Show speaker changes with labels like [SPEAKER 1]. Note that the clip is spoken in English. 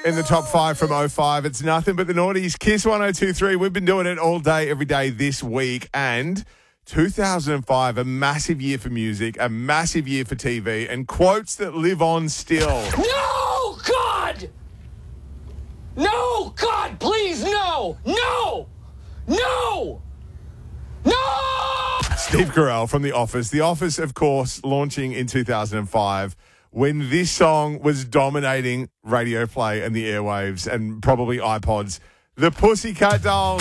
[SPEAKER 1] In the top 5 from '05, it's nothing but the noughties. Kiss 102.3. We've been doing it all day, every day this week. And 2005, a massive year for music, a massive year for TV, and quotes that live on still.
[SPEAKER 2] No, God! No, God, please, no! No! No! No!
[SPEAKER 1] Steve Carell from The Office. The Office, of course, launching in 2005 when this song was dominating radio play and the airwaves and probably iPods. The Pussycat Dolls.